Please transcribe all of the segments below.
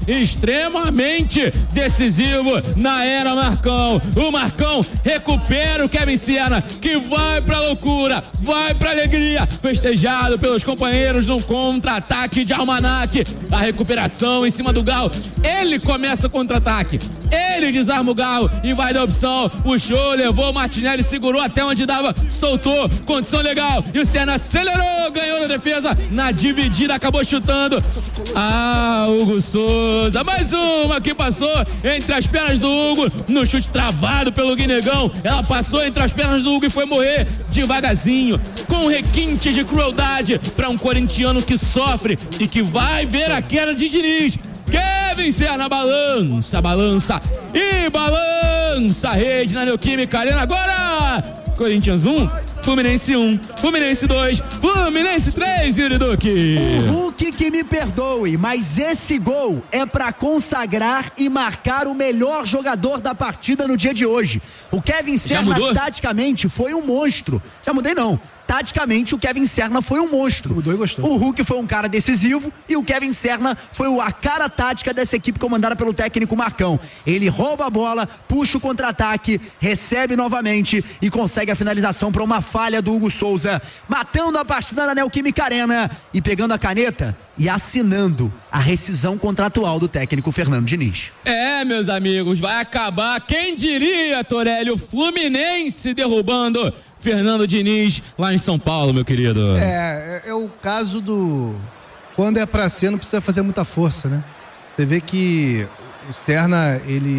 extremamente decisivo na era Marcão. O Marcão recupera o Kevin Serna, que vai pra loucura, vai pra alegria, festejado pelos companheiros num contra-ataque de Almanac. A recuperação em cima do Gal. Ele começa o contra-ataque, ele desarma o Gal e vai dar opção. Puxou, levou o Martinelli, segurou até onde dava, soltou, condição legal. E o Serna acelerou, ganhou na defesa, na dividida acabou chutando. Hugo Souza, mais uma que passou entre as pernas do Hugo, no chute travado pelo Guinegão. Ela passou entre as pernas do Hugo e foi morrer devagarzinho, com requintes de crueldade para um corintiano que sofre e que vai ver a queda de Diniz. Kevin Serna balança e balança a rede na Neoquímica Arena. Agora Corinthians 1, Fluminense 1, Fluminense 2, Fluminense 3, Yuri Duque. O Hulk que me perdoe, mas esse gol é pra consagrar e marcar o melhor jogador da partida no dia de hoje. O Kevin Serna taticamente foi um monstro. Já mudei não. Taticamente, o Kevin Serna foi um monstro. Mudou e gostou. O Hulk foi um cara decisivo e o Kevin Serna foi a cara tática dessa equipe comandada pelo técnico Marcão. Ele rouba a bola, puxa o contra-ataque, recebe novamente e consegue a finalização para uma falha do Hugo Souza, matando a partida na Neoquímica Arena e pegando a caneta e assinando a rescisão contratual do técnico Fernando Diniz. Meus amigos, vai acabar, quem diria, Torelli, o Fluminense derrubando Fernando Diniz lá em São Paulo, meu querido. É o caso do... Quando é pra ser, não precisa fazer muita força, né? Você vê que o Serna,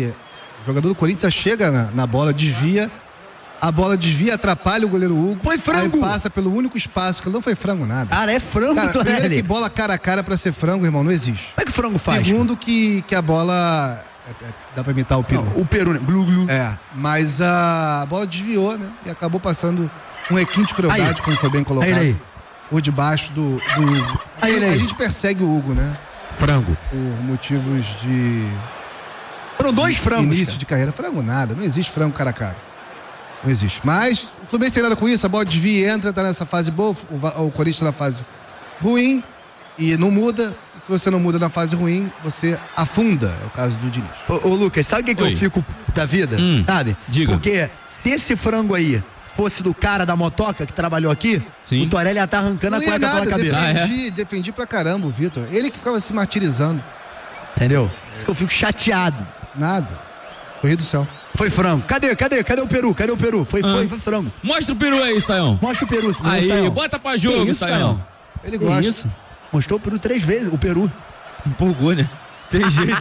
o jogador do Corinthians chega na bola, desvia, a bola desvia, atrapalha o goleiro Hugo. Foi frango! Aí passa pelo único espaço, que não foi frango nada. Cara, é frango, Torelli. Primeiro que bola cara a cara pra ser frango, irmão, não existe. Como é que o frango faz? Segundo que a bola... dá pra imitar o peru. Não, o peru, né? Glu, glu. Mas a bola desviou, né? E acabou passando um requinte de crueldade, como foi bem colocado. Aí. Por debaixo do Hugo. A gente persegue o Hugo, né? Frango. Por motivos de... Foram dois frangos. Início de carreira. Frango nada. Não existe frango cara a cara. Não existe. Mas o Fluminense tem nada com isso. A bola desvia e entra, tá nessa fase boa. O Corinthians tá na fase ruim. E não muda. Se você não muda na fase ruim, você afunda. É o caso do Diniz. Ô Lucas, sabe o que eu fico da vida? Sabe? Diga. Porque se esse frango aí fosse do cara da motoca que trabalhou aqui, sim, o Torelli ia estar arrancando a cueca pela cabeça. Defendi pra caramba o Vitor. Ele que ficava se martirizando. Entendeu? Isso que eu fico chateado. Nada. Foi do céu. Foi frango. Cadê o peru? Cadê o peru? Foi frango. Mostra o peru aí, Saião. Mostra o peru, aí, Saião. Bota pra jogo, Saião. Ele gosta. Isso. Mostrou o peru 3 vezes, o peru. Empolgou, né? Tem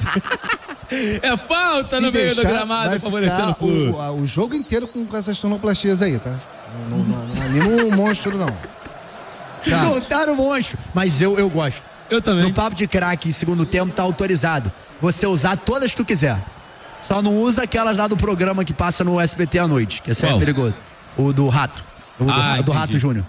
jeito. É falta no meio do gramado, favorecendo o jogo inteiro com essas sonoplastias aí, tá? Não anima o monstro, não. Soltaram o monstro. Mas eu gosto. Eu também. No papo de craque, segundo tempo, tá autorizado. Você usar todas que tu quiser. Só não usa aquelas lá do programa que passa no SBT à noite, que esse é perigoso. O do Rato. Do Rato Júnior.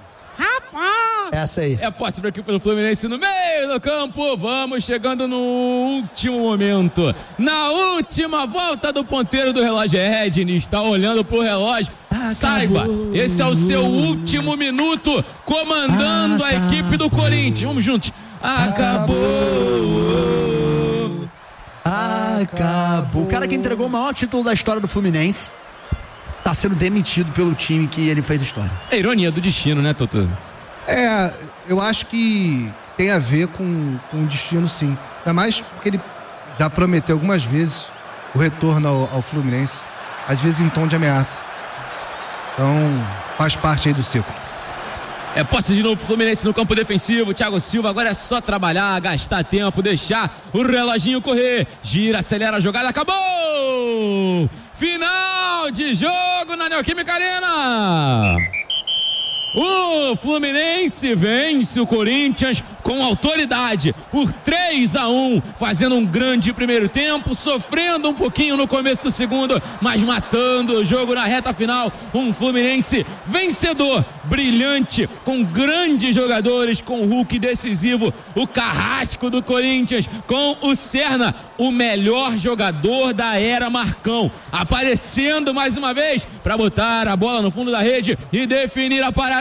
Essa aí. É posse aqui pelo Fluminense no meio do campo. Vamos chegando no último momento. Na última volta do ponteiro do relógio. Diniz está olhando pro relógio. Saiba, esse é o seu último minuto comandando a equipe do Corinthians. Vamos juntos. Acabou. O cara que entregou o maior título da história do Fluminense tá sendo demitido pelo time que ele fez história. É ironia do destino, né, Totô? Eu acho que tem a ver com o destino, sim. Ainda mais porque ele já prometeu algumas vezes o retorno ao Fluminense, às vezes em tom de ameaça. Então, faz parte aí do ciclo. É posse de novo pro Fluminense no campo defensivo. Thiago Silva agora é só trabalhar, gastar tempo, deixar o reloginho correr. Gira, acelera a jogada, acabou! Final de jogo na Neoquímica Arena. O Fluminense vence o Corinthians com autoridade por 3-1, fazendo um grande primeiro tempo, sofrendo um pouquinho no começo do segundo, mas matando o jogo na reta final. Um Fluminense vencedor, brilhante, com grandes jogadores, com o Hulk decisivo, o carrasco do Corinthians, com o Serna, o melhor jogador da era Marcão, aparecendo mais uma vez para botar a bola no fundo da rede e definir a parada.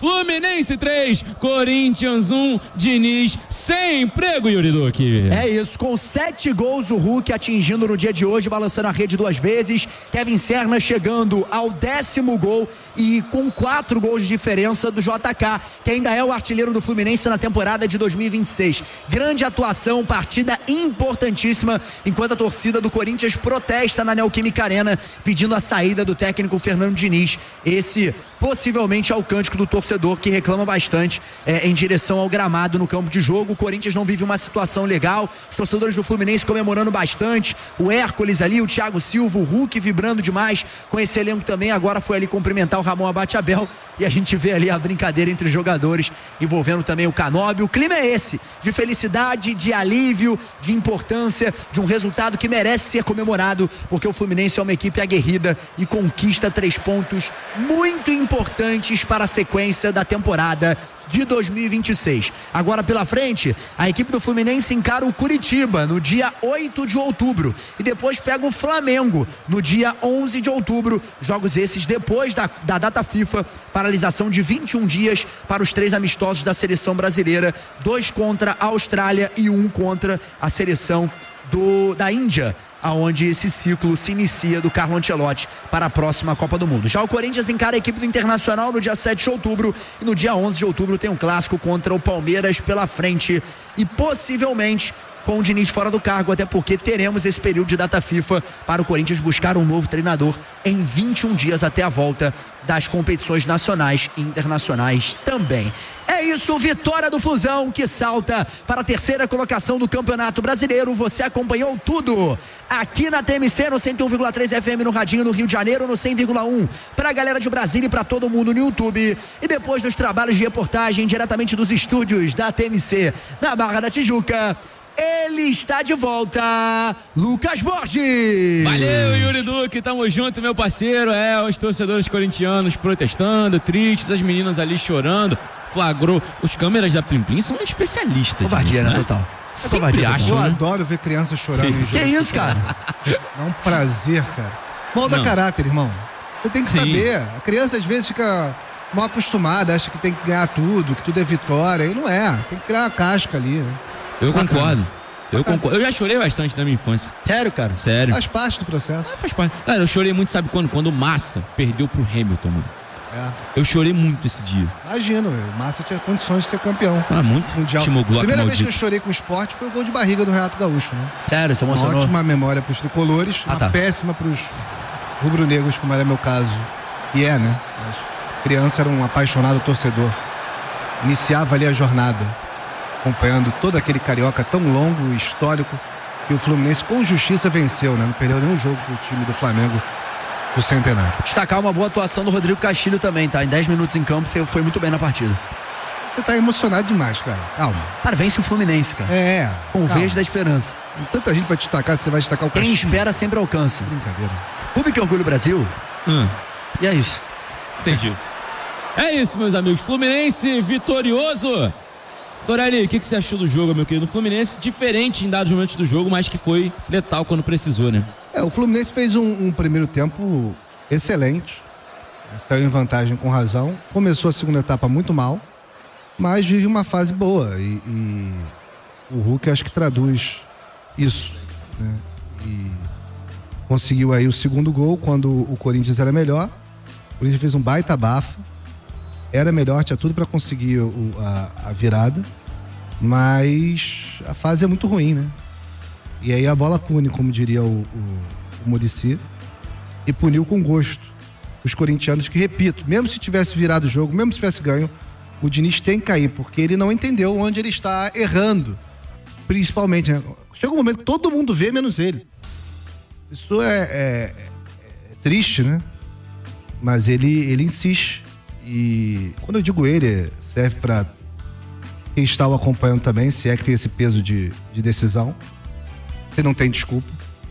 Fluminense 3, Corinthians 1, Diniz sem emprego, Yuri Duque. É isso, com 7 gols o Hulk atingindo no dia de hoje, balançando a rede 2 vezes, Kevin Serna chegando ao 10º gol e com 4 gols de diferença do JK, que ainda é o artilheiro do Fluminense na temporada de 2026. Grande atuação, partida importantíssima, enquanto a torcida do Corinthians protesta na Neoquímica Arena, pedindo a saída do técnico Fernando Diniz. Esse possivelmente é o cântico do torcedor que reclama bastante em direção ao gramado no campo de jogo. O Corinthians não vive uma situação legal, os torcedores do Fluminense comemorando bastante, o Hércules ali, o Thiago Silva, o Hulk vibrando demais com esse elenco também. Agora foi ali cumprimentar o Ramon Abate-Abel e a gente vê ali a brincadeira entre os jogadores, envolvendo também o Canóbio. O clima é esse, de felicidade, de alívio, de importância, de um resultado que merece ser comemorado, porque o Fluminense é uma equipe aguerrida e conquista 3 pontos muito importantes para a sequência da temporada de 2026. Agora pela frente, a equipe do Fluminense encara o Curitiba no dia 8 de outubro e depois pega o Flamengo no dia 11 de outubro. Jogos esses depois da data FIFA, paralisação de 21 dias para os 3 amistosos da seleção brasileira, 2 contra a Austrália e 1 contra a seleção da Índia, aonde esse ciclo se inicia do Carlo Ancelotti para a próxima Copa do Mundo. Já o Corinthians encara a equipe do Internacional no dia 7 de outubro e no dia 11 de outubro tem um clássico contra o Palmeiras pela frente e possivelmente com o Diniz fora do cargo, até porque teremos esse período de data FIFA para o Corinthians buscar um novo treinador em 21 dias até a volta das competições nacionais e internacionais também. É isso, vitória do Flusão que salta para a 3ª colocação do Campeonato Brasileiro. Você acompanhou tudo aqui na TMC, no 101,3 FM no Radinho, no Rio de Janeiro, no 100,1 para a galera de Brasília e para todo mundo no YouTube. E depois dos trabalhos de reportagem diretamente dos estúdios da TMC na Barra da Tijuca, ele está de volta, Lucas Borges. Valeu, Yuri Duque, tamo junto, meu parceiro. Os torcedores corintianos protestando, tristes, as meninas ali chorando. Flagrou, os câmeras da Plim Plim são especialistas. Covardia, né? Total. Sempre acham, Eu né? adoro ver crianças chorando em jogo. Que isso, cara? É um prazer, cara. Molda caráter, irmão. Você tem que saber. A criança às vezes fica mal acostumada, acha que tem que ganhar tudo, que tudo é vitória. E não é. Tem que criar uma casca ali, né? Eu concordo. Eu já chorei bastante na minha infância. Sério, cara? Sério. Faz parte do processo. Faz parte. Cara, eu chorei muito, sabe quando? Quando o Massa perdeu pro Hamilton, mano. Eu chorei muito esse dia. Imagino, o Massa tinha condições de ser campeão. Muito mundial. Timoglock, Primeira maldito. vez que eu chorei com o esporte foi o gol de barriga do Renato Gaúcho, né? Sério, você Uma emocionou? ótima memória pros tricolores, péssima pros rubro-negros, como era meu caso. E né? Mas criança era um apaixonado torcedor. Iniciava ali a jornada, acompanhando todo aquele carioca tão longo e histórico que o Fluminense com justiça venceu, né? Não perdeu nenhum jogo pro time do Flamengo do Centenário. Destacar uma boa atuação do Rodrigo Castilho também, tá? Em 10 minutos em campo, foi muito bem na partida. Você tá emocionado demais, cara. Calma. Cara, vence o Fluminense, cara. Com o verde da esperança. Tem tanta gente pra destacar, você vai destacar o Castilho. Quem espera sempre alcança. Brincadeira. Clube que orgulha o Brasil. E é isso. Entendi. É isso, meus amigos. Fluminense vitorioso. Torelli, o que você achou do jogo, meu querido? O Fluminense diferente em dados momentos do jogo, mas que foi letal quando precisou, né? O Fluminense fez um primeiro tempo excelente. Saiu em vantagem com razão. Começou a segunda etapa muito mal, mas vive uma fase boa. E o Hulk acho que traduz isso, né? E conseguiu aí o segundo gol quando o Corinthians era melhor. O Corinthians fez um baita bafo. Era melhor, tinha tudo para conseguir a virada. Mas a fase é muito ruim, né? E aí a bola pune, como diria o Muricy, e puniu com gosto os corintianos, que, repito, mesmo se tivesse virado o jogo, mesmo se tivesse ganho, o Diniz tem que cair, porque ele não entendeu onde ele está errando. Principalmente, né? Chega um momento que todo mundo vê, menos ele. Isso é triste, né? Mas ele insiste. E quando eu digo ele, serve para quem está o acompanhando também, se é que tem esse peso de decisão. Você não tem desculpa.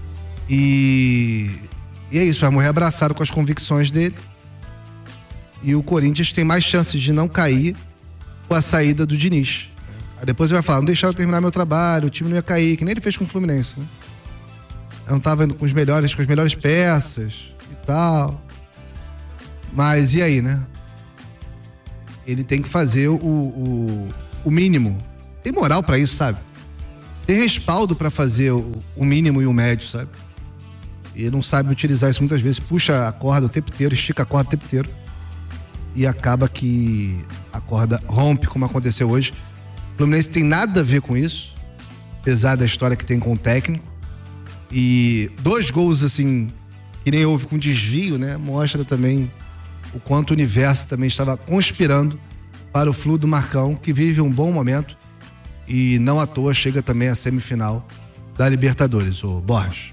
E é isso, vai morrer abraçado com as convicções dele. E o Corinthians tem mais chances de não cair com a saída do Diniz. Aí depois ele vai falar, não deixaram eu terminar meu trabalho, o time não ia cair, que nem ele fez com o Fluminense, né? Eu não estava indo com as melhores peças e tal. Mas e aí, né? ele tem que fazer o mínimo. Tem moral pra isso, sabe? Tem respaldo pra fazer o mínimo e o médio, sabe? E não sabe utilizar isso muitas vezes. Puxa a corda o tempo inteiro, estica a corda o tempo inteiro. E acaba que a corda rompe, como aconteceu hoje. O Fluminense tem nada a ver com isso, apesar da história que tem com o técnico. E 2 gols, assim, que nem houve com desvio, né? Mostra também o quanto o universo também estava conspirando para o Flu do Marcão, que vive um bom momento e não à toa chega também à semifinal da Libertadores. O Borges.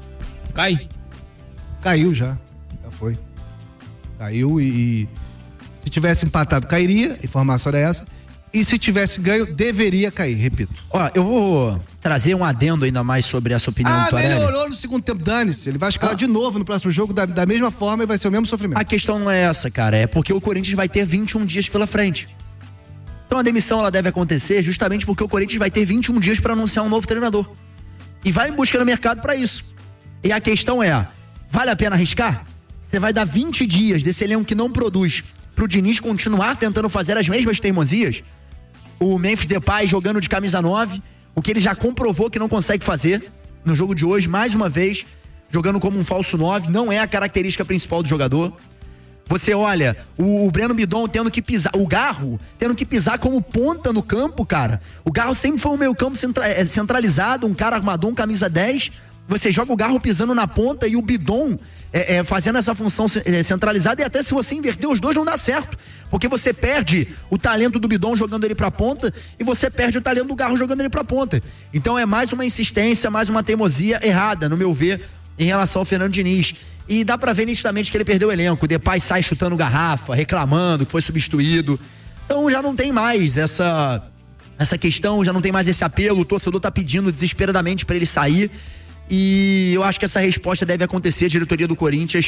Caiu já foi. Caiu e se tivesse empatado, cairia, a informação era essa. E se tivesse ganho, deveria cair, repito. Ó, eu vou trazer um adendo ainda mais sobre essa opinião do Torelli. Melhorou no segundo tempo, dane-se. Ele vai escalar de novo no próximo jogo da mesma forma e vai ser o mesmo sofrimento. A questão não é essa, cara. É porque o Corinthians vai ter 21 dias pela frente. Então a demissão ela deve acontecer justamente porque o Corinthians vai ter 21 dias para anunciar um novo treinador. E vai em busca do mercado para isso. E a questão é, vale a pena arriscar? Você vai dar 20 dias desse elenco que não produz pro Diniz continuar tentando fazer as mesmas teimosias? O Memphis Depay jogando de camisa 9, o que ele já comprovou que não consegue fazer no jogo de hoje, mais uma vez, jogando como um falso 9, não é a característica principal do jogador. Você olha, o Breno Bidon tendo que pisar, o Garro tendo que pisar como ponta no campo, cara. O Garro sempre foi um meio campo centralizado, um cara armador, um camisa 10. Você joga o Garro pisando na ponta e o Bidon fazendo essa função centralizada, e até se você inverter os dois não dá certo, porque você perde o talento do Bidon jogando ele pra ponta e você perde o talento do Garro jogando ele pra ponta. Então é mais uma insistência, mais uma teimosia errada, no meu ver, em relação ao Fernando Diniz. E dá pra ver nitidamente que ele perdeu o elenco. O Depay sai chutando garrafa, reclamando que foi substituído. Então já não tem mais essa questão, já não tem mais esse apelo. O torcedor tá pedindo desesperadamente pra ele sair. E eu acho que essa resposta deve acontecer. A diretoria do Corinthians,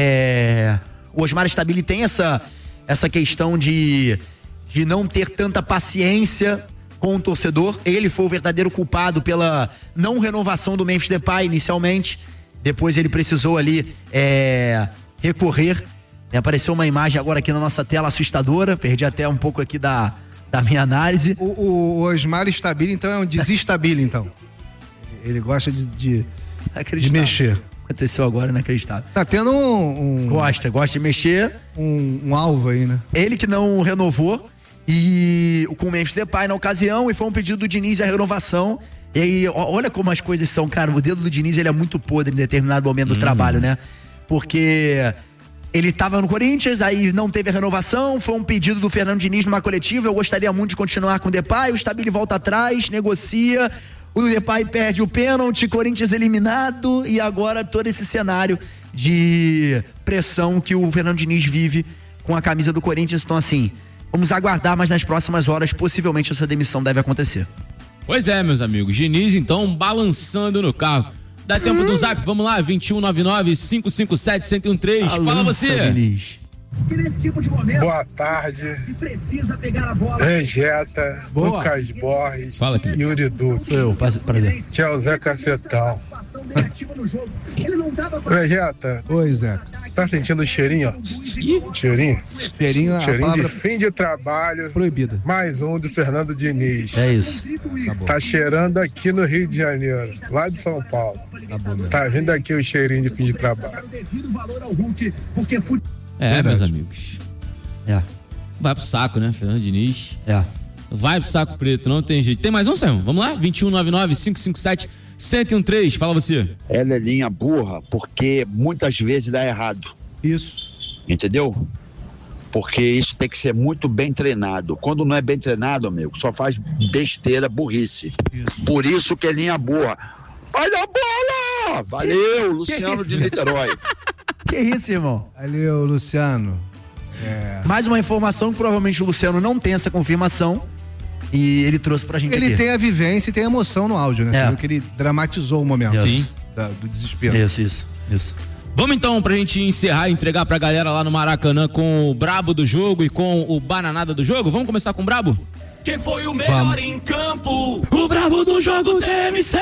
o Osmar Stabile tem essa questão de não ter tanta paciência com o torcedor. Ele foi o verdadeiro culpado pela não renovação do Memphis Depay inicialmente. Depois ele precisou ali recorrer. Apareceu uma imagem agora aqui na nossa tela assustadora. Perdi até um pouco aqui da minha análise. O Osmar Stabile, então, é um desestabile, então. Ele gosta de mexer. Aconteceu agora, inacreditável. Tá tendo Gosta de mexer. Um alvo aí, né? Ele que não renovou, e com o Memphis Depay na ocasião, e foi um pedido do Diniz a renovação. E aí, olha como as coisas são, cara. O dedo do Diniz, ele é muito podre em determinado momento do trabalho, né? Porque ele tava no Corinthians, aí não teve a renovação, foi um pedido do Fernando Diniz numa coletiva. Eu gostaria muito de continuar com o Depay. O Stabile volta atrás, negocia. O Depay perde o pênalti, Corinthians eliminado, e agora todo esse cenário de pressão que o Fernando Diniz vive com a camisa do Corinthians. Então, assim, vamos aguardar, mas nas próximas horas, possivelmente, essa demissão deve acontecer. Pois é, meus amigos. Diniz, então, balançando no carro. Dá tempo do zap, vamos lá, 2199-557-1013. Fala você. Diniz. Tipo de momento, boa tarde. Precisa pegar a bola. Rejeta, Lucas Borges, fala, Yuri Duque. Prazer. Tchau, Zé Cacetão. Rejeta. Oi, Zé. Tá sentindo o cheirinho, ó? Cheirinho de fim de trabalho. Proibida. Mais um do Fernando Diniz. É isso. Tá cheirando aqui no Rio de Janeiro, lá de São Paulo. Tá vindo aqui o cheirinho de fim de trabalho. Meus amigos. Vai pro saco, né, Fernando Diniz? Vai pro saco preto, não tem jeito. Tem mais um, Sam? Vamos lá? 2199-557-1013. Fala você. Ela é linha burra porque muitas vezes dá errado. Isso. Entendeu? Porque isso tem que ser muito bem treinado. Quando não é bem treinado, amigo, só faz besteira, burrice. Isso. Por isso que é linha burra. Olha a bola! Valeu, Luciano de Niterói. Que isso, irmão? Valeu, Luciano. Mais uma informação que provavelmente o Luciano não tem essa confirmação e ele trouxe pra gente. Ele tem a vivência e tem a emoção no áudio, né? Você viu que ele dramatizou o momento. Sim. Do desespero. Isso. Vamos então, pra gente encerrar e entregar pra galera lá no Maracanã com o brabo do jogo e com o bananada do jogo. Vamos começar com o brabo? Quem foi o melhor em campo? O brabo do jogo TMC.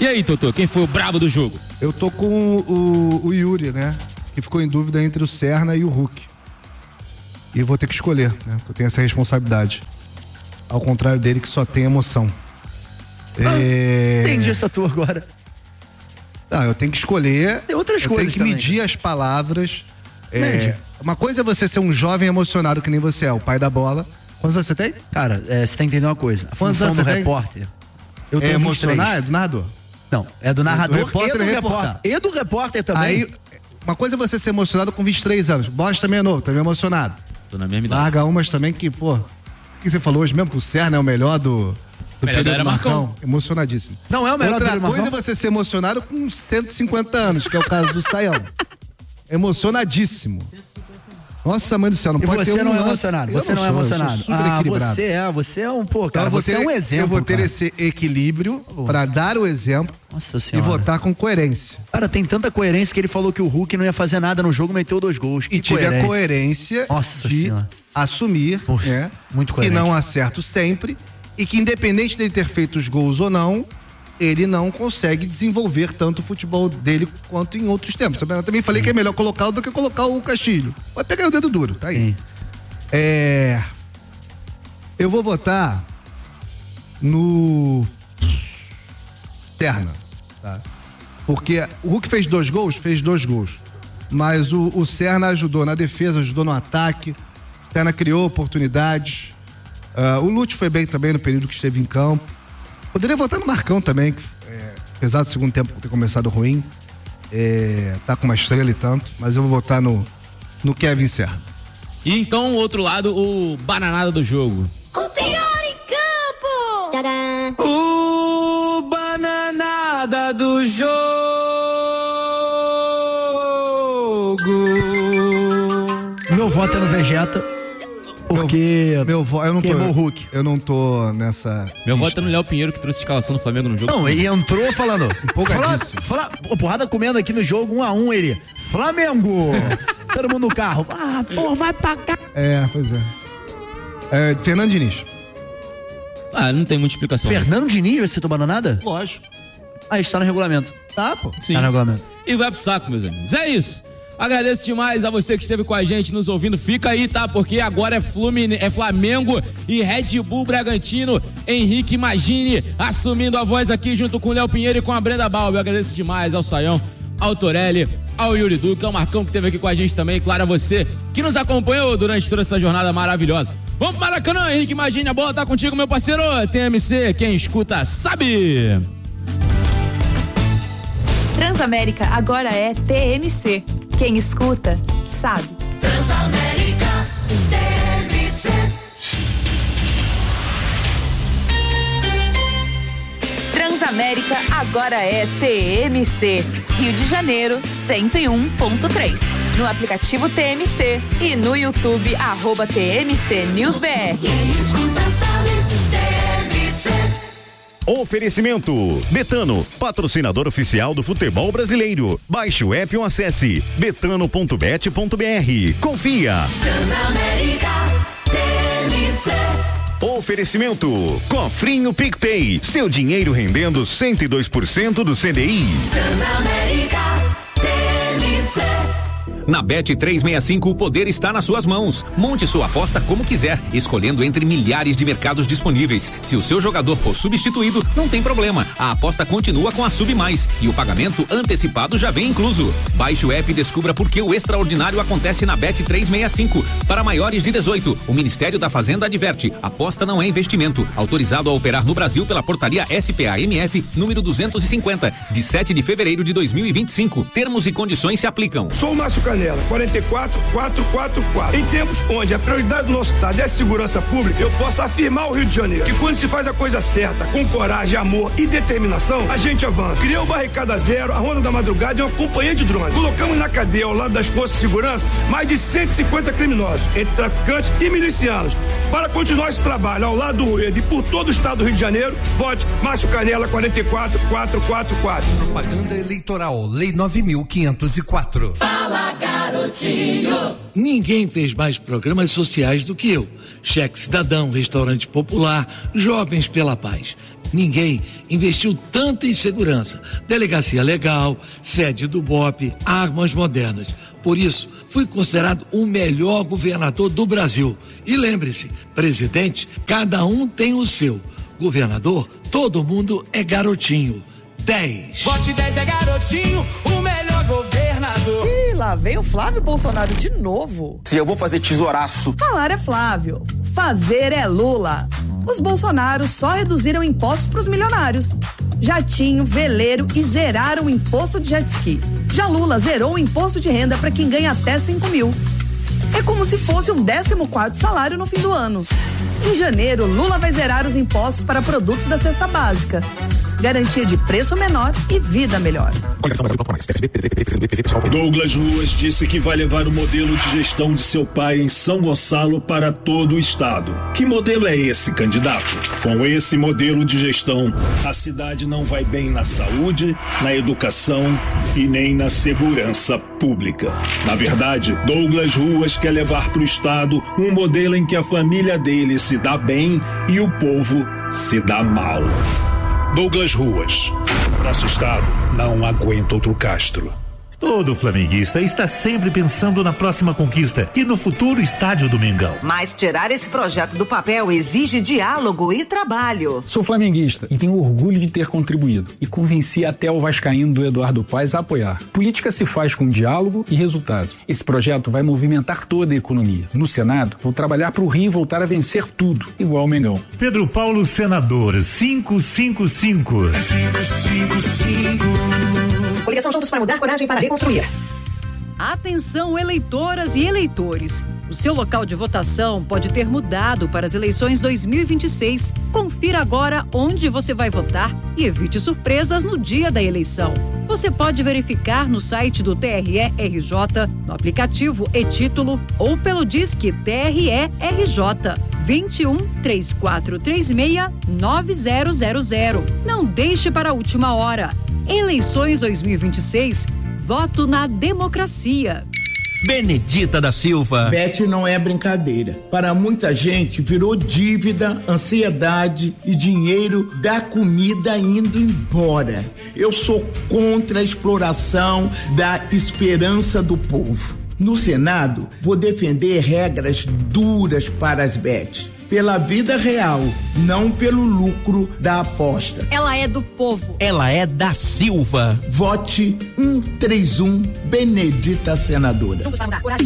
E aí, Totô, quem foi o brabo do jogo? Eu tô com o Yuri, né? Que ficou em dúvida entre o Serna e o Hulk. E vou ter que escolher, né? Porque eu tenho essa responsabilidade. Ao contrário dele, que só tem emoção. Entendi essa tua agora. Não, eu tenho que escolher. Tem outras coisas. Eu tenho que também, medir as palavras. Uma coisa é você ser um jovem emocionado que nem você é, o pai da bola. Quantos anos você tem? Cara, você tem que entender uma coisa. A Quantos função anos do você tem? repórter. Eu tenho emocionar? É do narrador? Não, é do narrador Do repórter e do e repórter. reportar. E do repórter também. Aí, uma coisa é você ser emocionado com 23 anos. Bosch também é novo, também é emocionado. Tô na mesma idade. Larga umas também que, pô. O que você falou hoje mesmo? Que o Serna é o melhor do melhor da era Marcão. Emocionadíssimo. Não é o melhor Outra do coisa Marcão? é você ser emocionado com 150 anos, que é o caso do Saião. Emocionadíssimo. Nossa, mãe do céu, não E pode ter você não é lance. emocionado, Eu você não é sou, emocionado. Eu sou super equilibrado. Você é um, pô, cara, Então, você é um exemplo. Eu vou ter cara. esse equilíbrio pra dar o exemplo Nossa e senhora. votar com coerência. Cara, tem tanta coerência que ele falou que o Hulk não ia fazer nada no jogo, meteu 2 gols. Que E tive a coerência Nossa de senhora. assumir, Poxa, né, muito que coerente. não acerto sempre e que independente dele ter feito os gols ou não, ele não consegue desenvolver tanto o futebol dele quanto em outros tempos. Eu também falei que é melhor colocá-lo do que colocar o Castilho. Vai pegar o dedo duro, tá aí. Sim. Eu vou votar no Serna, tá? Porque o Hulk fez 2 gols, mas o Serna ajudou na defesa, ajudou no ataque, o Serna criou oportunidades, o Lúcio foi bem também no período que esteve em campo. Poderia votar no Marcão também, que, apesar do segundo tempo ter começado ruim, tá com uma estrela e tanto, mas eu vou votar no Kevin Serna. E então, o outro lado, o bananada do jogo. O pior em campo! Tadã! O bananada do jogo. Meu voto é no Vegeta. Porque eu não queimou o tô, Hulk. eu não tô nessa. Meu voto é no Léo Pinheiro, que trouxe a escalação do Flamengo no jogo. Não, ele entrou falando. Empolgadíssimo. Porrada comendo aqui no jogo 1-1, ele. Flamengo! Todo mundo no carro. Pô, vai pra cá. Pois é. Fernando Diniz. Não tem muita explicação. Fernando Diniz vai ser tua bananada? Lógico. Isso tá no regulamento. Tá, pô. Sim. Tá no regulamento. E vai pro saco, meus amigos. É isso. Agradeço demais a você que esteve com a gente nos ouvindo. Fica aí, tá? Porque agora é Flamengo e Red Bull Bragantino. Henrique Magini assumindo a voz aqui junto com o Léo Pinheiro e com a Brenda Balbi. Eu agradeço demais ao Saião, ao Torelli, ao Yuri Duque, ao Marcão que esteve aqui com a gente também. Claro, a você que nos acompanhou durante toda essa jornada maravilhosa. Vamos para o Maracanã, Henrique Magini. A bola tá contigo, meu parceiro. TMC, quem escuta sabe. Transamérica agora é TMC. Quem escuta, sabe. Transamérica TMC. Transamérica agora é TMC. Rio de Janeiro, 101.3. No aplicativo TMC e no YouTube, @TMC News BR. Quem escuta sabe, TMC. Oferecimento Betano, patrocinador oficial do futebol brasileiro. Baixe o app ou acesse betano.bet.br. Confia. Transamérica TMC. Oferecimento Cofrinho PicPay, seu dinheiro rendendo 102% do CDI. Transamérica TMC. Na Bet365 o poder está nas suas mãos. Monte sua aposta como quiser, escolhendo entre milhares de mercados disponíveis. Se o seu jogador for substituído, não tem problema. A aposta continua com a Sub Mais e o pagamento antecipado já vem incluso. Baixe o app e descubra por que o extraordinário acontece na Bet365. Para maiores de 18, o Ministério da Fazenda adverte: aposta não é investimento. Autorizado a operar no Brasil pela portaria SPA-MF número 250, de 7 de fevereiro de 2025. Termos e condições se aplicam. Sou o Márcio Canela, 44444. Em tempos onde a prioridade do nosso estado é a segurança pública, eu posso afirmar ao Rio de Janeiro que quando se faz a coisa certa, com coragem, amor e determinação, a gente avança. Criou o Barricada Zero, a Ronda da Madrugada e uma companhia de drones. Colocamos na cadeia, ao lado das forças de segurança, mais de 150 criminosos, entre traficantes e milicianos. Para continuar esse trabalho ao lado do Rueda e por todo o estado do Rio de Janeiro, vote Márcio Canela, 44444. Propaganda eleitoral, Lei 9.504. Fala, garotinho. Garotinho. Ninguém fez mais programas sociais do que eu. Cheque Cidadão, Restaurante Popular, Jovens pela Paz. Ninguém investiu tanto em segurança. Delegacia legal, sede do BOP, armas modernas. Por isso, fui considerado o melhor governador do Brasil. E lembre-se, presidente, cada um tem o seu. Governador, todo mundo é garotinho. 10. Vote 10 é garotinho, o melhor governador. Ih, lá veio o Flávio Bolsonaro de novo. Se eu vou fazer tesouraço. Falar é Flávio, fazer é Lula. Os Bolsonaros só reduziram impostos para os milionários. Jatinho, veleiro e zeraram o imposto de jet ski. Já Lula zerou o imposto de renda para quem ganha até 5 mil. É como se fosse um 14º salário no fim do ano. Em janeiro, Lula vai zerar os impostos para produtos da cesta básica. Garantia de preço menor e vida melhor. Douglas Ruas disse que vai levar o modelo de gestão de seu pai em São Gonçalo para todo o estado. Que modelo é esse, candidato? Com esse modelo de gestão, a cidade não vai bem na saúde, na educação e nem na segurança pública. Na verdade, Douglas Ruas quer levar para o estado um modelo em que a família dele se dá bem e o povo se dá mal. Douglas Ruas. Nosso estado não aguenta outro Castro. Todo flamenguista está sempre pensando na próxima conquista e no futuro estádio do Mengão. Mas tirar esse projeto do papel exige diálogo e trabalho. Sou flamenguista e tenho orgulho de ter contribuído e convenci até o vascaíno do Eduardo Paes a apoiar. Política se faz com diálogo e resultado. Esse projeto vai movimentar toda a economia. No Senado, vou trabalhar para o Rio voltar a vencer tudo, igual o Mengão. Pedro Paulo, senador, 555. É 555. Coligação Juntos para Mudar, coragem para reconstruir. Atenção, eleitoras e eleitores. O seu local de votação pode ter mudado para as eleições 2026. Confira agora onde você vai votar e evite surpresas no dia da eleição. Você pode verificar no site do TRE-RJ, no aplicativo e-Título ou pelo Disque TRE-RJ 21 3436 9000. Não deixe para a última hora. Eleições 2026, voto na democracia. Benedita da Silva. Bet não é brincadeira. Para muita gente virou dívida, ansiedade e dinheiro da comida indo embora. Eu sou contra a exploração da esperança do povo. No Senado, vou defender regras duras para as bets. Pela vida real, não pelo lucro da aposta. Ela é do povo. Ela é da Silva. Vote 131, Benedita Senadora. Juntos para mudar, coragem.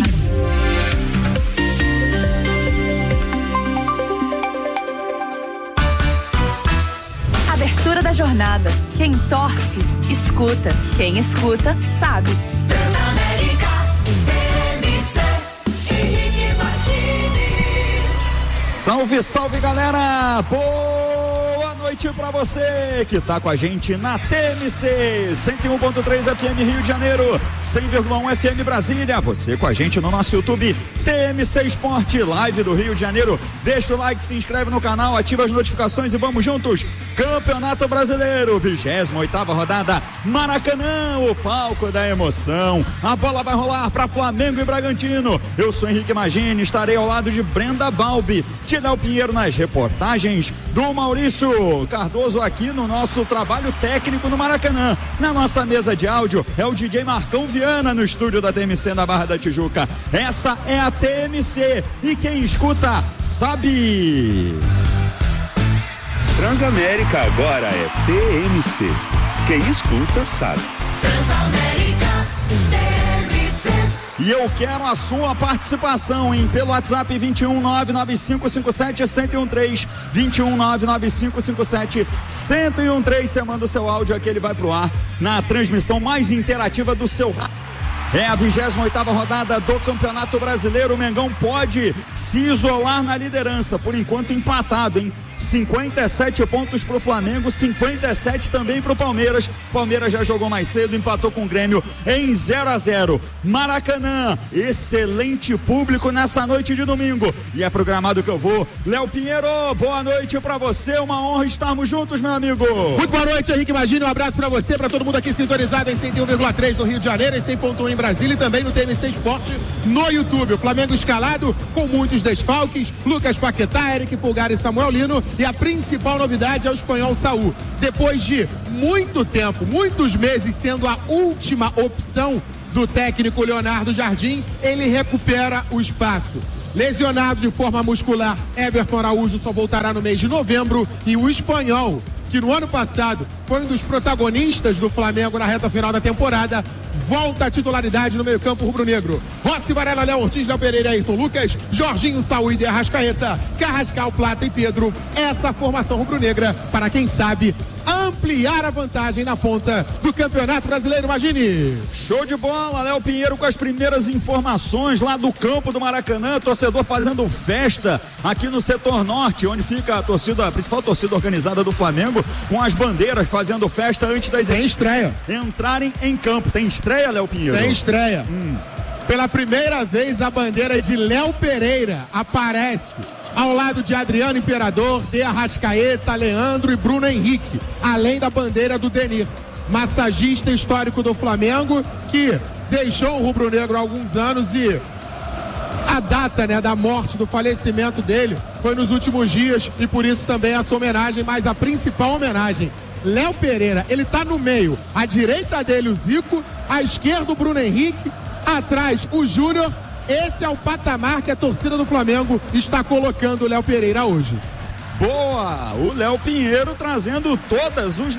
Abertura da jornada. Quem torce, escuta. Quem escuta, sabe. Transamérica, TMC, Henrique Martini. Salve, salve, galera! Boa noite pra você que tá com a gente na TMC 101.3 FM Rio de Janeiro, 100,1 FM Brasília. Você com a gente no nosso YouTube TMC Esporte Live do Rio de Janeiro. Deixa o like, se inscreve no canal, ativa as notificações e vamos juntos. Campeonato Brasileiro, 28ª rodada, Maracanã, o palco da emoção. A bola vai rolar para Flamengo e Bragantino. Eu sou Henrique Magini, estarei ao lado de Brenda Balbi, Léo Pinheiro nas reportagens, do Maurício Cardoso aqui no nosso trabalho técnico no Maracanã. Na nossa mesa de áudio é o DJ Marcão Viana no estúdio da TMC na Barra da Tijuca. Essa é a TMC e quem escuta sabe. Transamérica agora é TMC. Quem escuta sabe. Transamérica, TMC. E eu quero a sua participação, hein? Pelo WhatsApp 21995571013, 21995571013. Você manda o seu áudio aqui, ele vai pro ar na transmissão mais interativa do seu rádio. É a 28ª rodada do Campeonato Brasileiro. O Mengão pode se isolar na liderança, por enquanto empatado, hein? 57 pontos pro Flamengo, 57 também pro Palmeiras. Palmeiras já jogou mais cedo, empatou com o Grêmio em 0-0. Maracanã, excelente público nessa noite de domingo. E é programado que eu vou. Léo Pinheiro, boa noite pra você, uma honra estarmos juntos, meu amigo. Muito boa noite, Henrique Magini, um abraço pra você, pra todo mundo aqui sintonizado em 101,3 do Rio de Janeiro, em 100.1 em em Brasília e também no TMC Esporte no YouTube. O Flamengo escalado com muitos desfalques, Lucas Paquetá, Eric Pulgar e Samuel Lino, e a principal novidade é o espanhol Saúl. Depois de muito tempo, muitos meses sendo a última opção do técnico Leonardo Jardim, ele recupera o espaço. Lesionado de forma muscular, Everton Araújo só voltará no mês de novembro, e o espanhol, que no ano passado foi um dos protagonistas do Flamengo na reta final da temporada, volta à titularidade no meio-campo rubro-negro. Rossi, Varela, Léo Ortiz, Léo Pereira, Ayrton Lucas, Jorginho, Saúl e Arrascaeta, Carrascal, Plata e Pedro. Essa formação rubro-negra para, quem sabe, ampliar a vantagem na ponta do Campeonato Brasileiro, imagine. Show de bola, Léo Pinheiro com as primeiras informações lá do campo do Maracanã, torcedor fazendo festa aqui no setor norte, onde fica a principal torcida organizada do Flamengo, com as bandeiras fazendo festa antes das estreia entrarem em campo. Tem estreia, Léo Pinheiro? Tem estreia. Pela primeira vez a bandeira de Léo Pereira aparece ao lado de Adriano Imperador, de Arrascaeta, Leandro e Bruno Henrique, além da bandeira do Denir, massagista histórico do Flamengo, que deixou o rubro-negro há alguns anos, e a data, da morte, do falecimento dele foi nos últimos dias, e por isso também essa homenagem, mas a principal homenagem, Léo Pereira, ele tá no meio, à direita dele o Zico, à esquerda o Bruno Henrique, atrás o Júnior. Esse é o patamar que a torcida do Flamengo está colocando o Léo Pereira hoje. Boa! O Léo Pinheiro trazendo todos os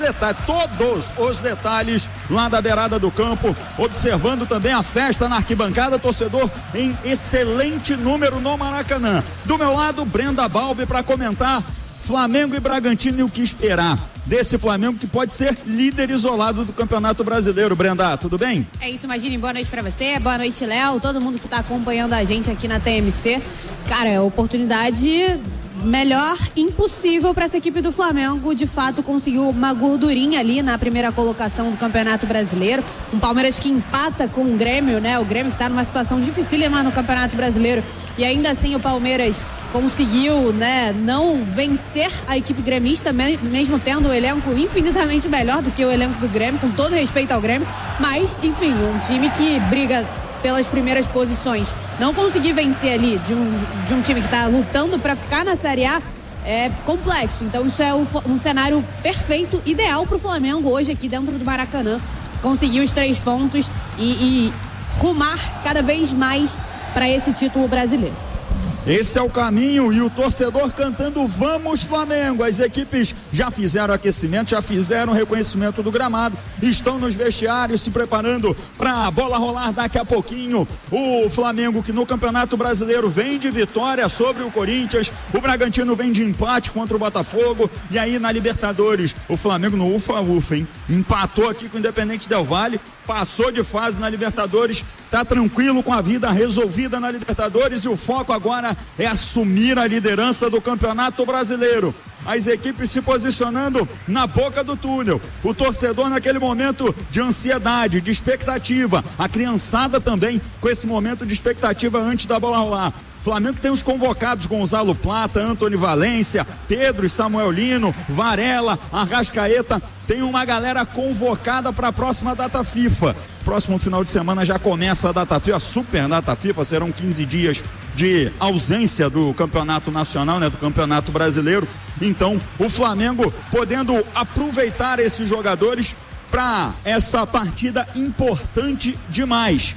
detalhes lá da beirada do campo, observando também a festa na arquibancada, torcedor em excelente número no Maracanã. Do meu lado, Brenda Balbi para comentar Flamengo e Bragantino e o que esperar desse Flamengo, que pode ser líder isolado do Campeonato Brasileiro. Brenda, tudo bem? É isso, imagine, boa noite pra você, boa noite, Léo, todo mundo que tá acompanhando a gente aqui na TMC. Cara, é oportunidade melhor impossível para essa equipe do Flamengo. De fato, conseguiu uma gordurinha ali na primeira colocação do Campeonato Brasileiro. Um Palmeiras que empata com o Grêmio, O Grêmio que tá numa situação dificílima no Campeonato Brasileiro. E ainda assim o Palmeiras conseguiu, não vencer a equipe gremista, mesmo tendo um elenco infinitamente melhor do que o elenco do Grêmio, com todo respeito ao Grêmio. Mas, enfim, um time que briga pelas primeiras posições. Não conseguir vencer ali de um time que está lutando para ficar na Série A é complexo. Então isso é um cenário perfeito, ideal para o Flamengo hoje aqui dentro do Maracanã. Conseguir os 3 pontos e rumar cada vez mais para esse título brasileiro. Esse é o caminho, e o torcedor cantando Vamos Flamengo. As equipes já fizeram aquecimento, já fizeram reconhecimento do gramado, estão nos vestiários se preparando para a bola rolar daqui a pouquinho. O Flamengo, que no Campeonato Brasileiro vem de vitória sobre o Corinthians, o Bragantino vem de empate contra o Botafogo, e aí na Libertadores o Flamengo no ufa-ufa, empatou aqui com o Independente Del Valle, passou de fase na Libertadores, tá tranquilo com a vida resolvida na Libertadores, e o foco agora é assumir a liderança do Campeonato Brasileiro. As equipes se posicionando na boca do túnel, o torcedor naquele momento de ansiedade, de expectativa, a criançada também com esse momento de expectativa antes da bola rolar. Flamengo tem os convocados: Gonzalo Plata, Antony Valência, Pedro e Samuel Lino, Varela, Arrascaeta. Tem uma galera convocada para a próxima data FIFA. Próximo final de semana já começa a data FIFA, a super data FIFA. Serão 15 dias de ausência do campeonato nacional, do campeonato brasileiro. Então o Flamengo podendo aproveitar esses jogadores para essa partida importante demais.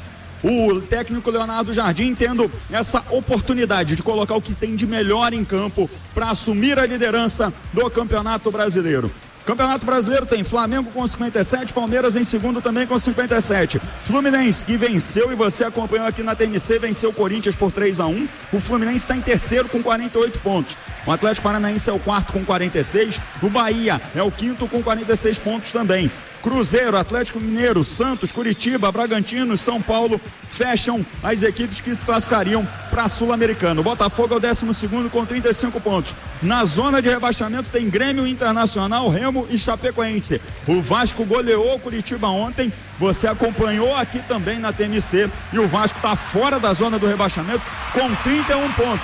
O técnico Leonardo Jardim tendo essa oportunidade de colocar o que tem de melhor em campo para assumir a liderança do Campeonato Brasileiro. Campeonato Brasileiro tem Flamengo com 57, Palmeiras em segundo também com 57. Fluminense, que venceu, e você acompanhou aqui na TMC, venceu o Corinthians por 3-1. O Fluminense está em terceiro com 48 pontos. O Atlético Paranaense é o quarto com 46. O Bahia é o quinto com 46 pontos também. Cruzeiro, Atlético Mineiro, Santos, Curitiba, Bragantino e São Paulo fecham as equipes que se classificariam para a Sul-Americana. O Botafogo é o 12º com 35 pontos. Na zona de rebaixamento tem Grêmio, Internacional, Remo e Chapecoense. O Vasco goleou o Curitiba ontem, você acompanhou aqui também na TMC, e o Vasco está fora da zona do rebaixamento com 31 pontos.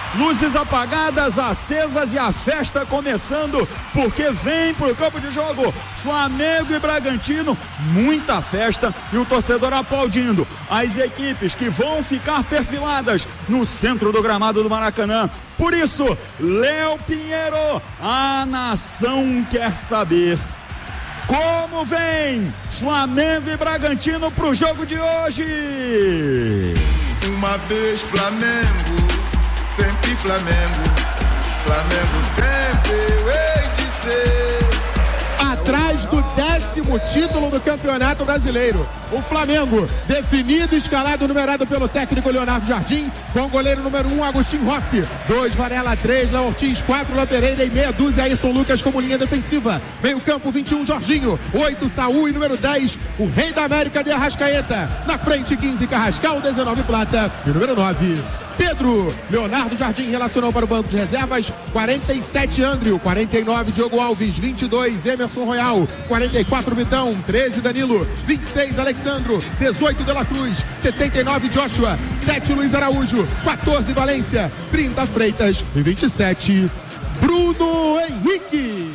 luzes apagadas, acesas e a festa começando, porque vem pro campo de jogo Flamengo e Bragantino, muita festa e o torcedor aplaudindo as equipes que vão ficar perfiladas no centro do gramado do Maracanã. Por isso, Léo Pinheiro, a nação quer saber como vem Flamengo e Bragantino pro jogo de hoje. Uma vez Flamengo, sempre Flamengo, Flamengo sempre eu hei de ser. Atrás do 10º título do Campeonato Brasileiro, o Flamengo, definido, escalado, numerado pelo técnico Leonardo Jardim, com o goleiro número 1, Agostinho Rossi, 2, Varela, 3, Léo Ortiz, 4, Léo Pereira e meia dúzia, Ayrton Lucas como linha defensiva. Meio campo, 21, Jorginho, 8, Saúl e número 10, o rei da América de Arrascaeta. Na frente, 15, Carrascal, 19, Plata e número 9, Pedro. Leonardo Jardim relacionou para o banco de reservas, 47, André, 49, Diogo Alves, 22, Emerson Royal, 44, Vitão, 13, Danilo, 26, Alexandro, 18, De La Cruz, 79, Joshua, 7, Luiz Araújo, 14, Valência, 30, Freitas e 27, Bruno Henrique.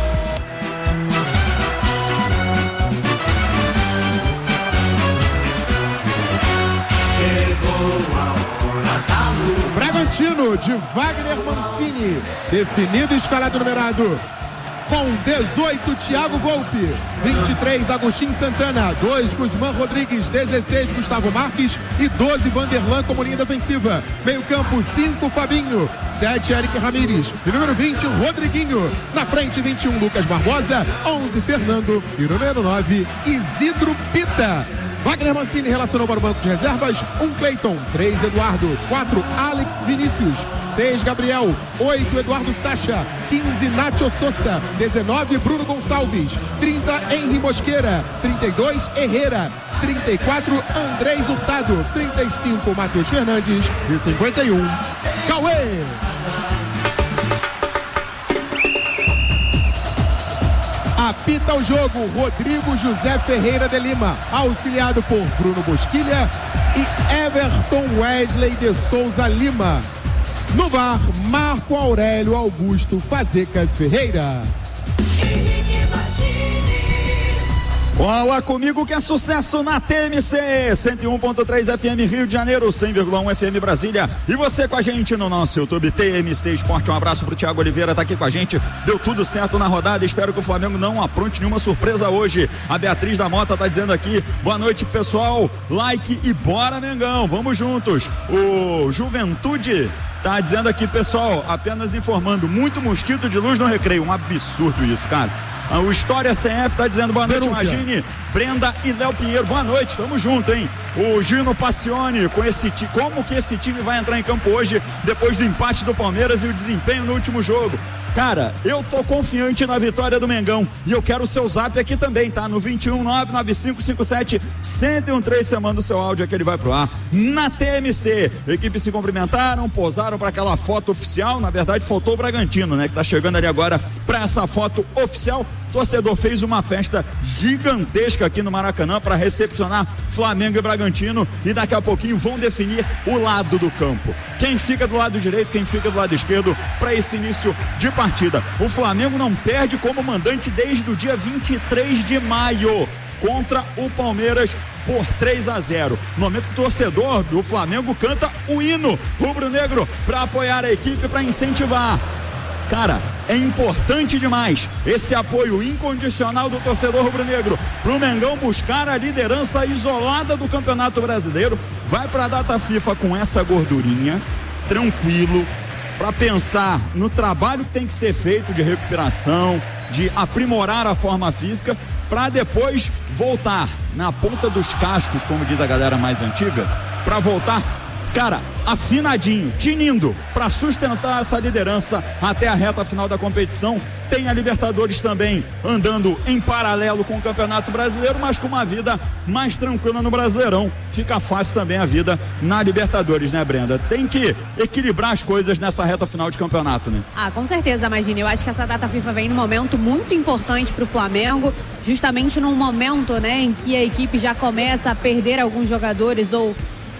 Bragantino de Wagner Mancini, definido, escalado, numerado com 18, Thiago Volpe, 23, Agostinho Santana, 2, Guzmán Rodrigues, 16, Gustavo Marques e 12, Vanderlan como linha defensiva. Meio campo, 5, Fabinho, 7, Eric Ramírez e número 20, Rodriguinho. Na frente, 21, Lucas Barbosa, 11, Fernando e número 9, Isidro Pita. Wagner Mancini relacionou para o banco de reservas, 1, Cleiton, 3, Eduardo, 4, Alex Vinícius, 6, Gabriel, 8, Eduardo Sacha, 15, Nacho Sousa, 19, Bruno Gonçalves, 30, Henry Mosqueira, 32, Herrera, 34, Andrés Hurtado, 35, Matheus Fernandes e 51, Cauê. Apita o jogo, Rodrigo José Ferreira de Lima, auxiliado por Bruno Bosquilha e Everton Wesley de Souza Lima. No VAR, Marco Aurélio Augusto Fazecas Ferreira. Cola comigo que é sucesso na TMC 101.3 FM Rio de Janeiro, 100,1 FM Brasília, e você com a gente no nosso YouTube TMC Esporte. Um abraço pro Thiago Oliveira, tá aqui com a gente. Deu tudo certo na rodada, espero que o Flamengo não apronte nenhuma surpresa hoje. A Beatriz da Mota tá dizendo aqui, boa noite pessoal, like e bora Mengão, vamos juntos. O Juventude tá dizendo aqui, pessoal, apenas informando, muito mosquito de luz no Recreio, um absurdo isso, cara. O História CF tá dizendo boa noite, imagine, Brenda e Léo Pinheiro, boa noite, tamo junto, hein? O Gino Passione, com esse como que esse time vai entrar em campo hoje, depois do empate do Palmeiras e o desempenho no último jogo. Cara, eu tô confiante na vitória do Mengão e eu quero o seu zap aqui também, tá? No 2199557-1013, você manda o seu áudio que ele vai pro ar. Na TMC, equipes se cumprimentaram, posaram para aquela foto oficial, na verdade faltou o Bragantino, né? Que tá chegando ali agora para essa foto oficial. Torcedor fez uma festa gigantesca aqui no Maracanã para recepcionar Flamengo e Bragantino e daqui a pouquinho vão definir o lado do campo. Quem fica do lado direito, quem fica do lado esquerdo para esse início de partida. O Flamengo não perde como mandante desde o dia 23 de maio contra o Palmeiras por 3-0. No momento que o torcedor do Flamengo canta o hino rubro-negro para apoiar a equipe, para incentivar. Cara, é importante demais esse apoio incondicional do torcedor rubro-negro pro Mengão buscar a liderança isolada do Campeonato Brasileiro. Vai pra data FIFA com essa gordurinha, tranquilo, para pensar no trabalho que tem que ser feito de recuperação, de aprimorar a forma física, para depois voltar na ponta dos cascos, como diz a galera mais antiga, para voltar, cara, afinadinho, tinindo, para sustentar essa liderança até a reta final da competição. Tem a Libertadores também andando em paralelo com o Campeonato Brasileiro, mas com uma vida mais tranquila no Brasileirão. Fica fácil também a vida na Libertadores, né, Brenda? Tem que equilibrar as coisas nessa reta final de campeonato, né? Ah, com certeza, Magine. Eu acho que essa data FIFA vem num momento muito importante para o Flamengo, justamente num momento, né, em que a equipe já começa a perder alguns jogadores ou